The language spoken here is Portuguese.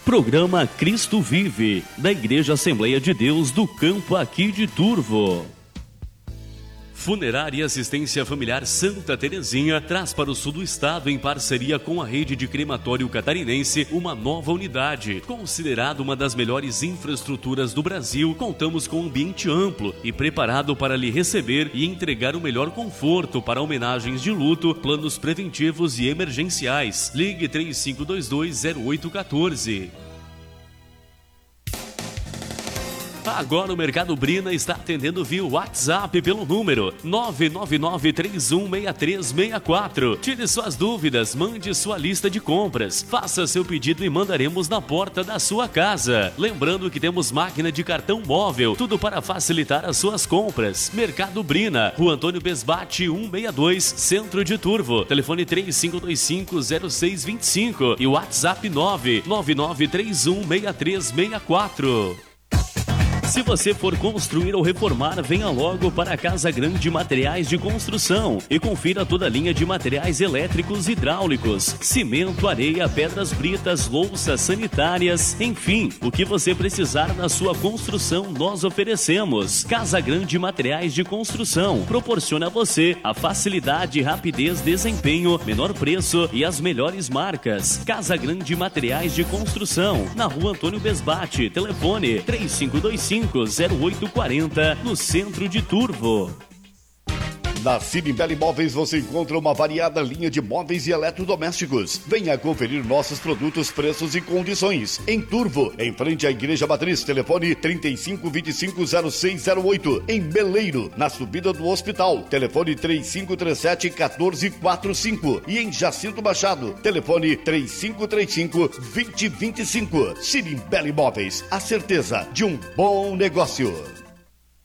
Programa Cristo Vive, da Igreja Assembleia de Deus do Campo aqui de Turvo. Funerária e Assistência Familiar Santa Terezinha traz para o sul do estado, em parceria com a rede de crematório catarinense, uma nova unidade. Considerada uma das melhores infraestruturas do Brasil, contamos com um ambiente amplo e preparado para lhe receber e entregar o melhor conforto para homenagens de luto, planos preventivos e emergenciais. Ligue 3522-0814. Agora o Mercado Brina está atendendo via WhatsApp pelo número 999-316364. Tire suas dúvidas, mande sua lista de compras, faça seu pedido e mandaremos na porta da sua casa. Lembrando que temos máquina de cartão móvel, tudo para facilitar as suas compras. Mercado Brina, Rua Antônio Besbate 162, Centro de Turvo. Telefone 3525-0625 e WhatsApp 999-316364. Se você for construir ou reformar, venha logo para a Casa Grande Materiais de Construção e confira toda a linha de materiais elétricos e hidráulicos, cimento, areia, pedras britas, louças sanitárias, enfim, o que você precisar na sua construção nós oferecemos. Casa Grande Materiais de Construção proporciona a você a facilidade, rapidez, desempenho, menor preço e as melhores marcas. Casa Grande Materiais de Construção, na Rua Antônio Besbate, telefone 3525-0840, no centro de Turvo. Na Sirimbela Imóveis você encontra uma variada linha de móveis e eletrodomésticos. Venha conferir nossos produtos, preços e condições. Em Turvo, em frente à Igreja Matriz, telefone 3525-0608. Em Beleiro, na subida do hospital, telefone 3537-1445. E em Jacinto Machado, telefone 3535-2025. Sirimbela Imóveis, a certeza de um bom negócio.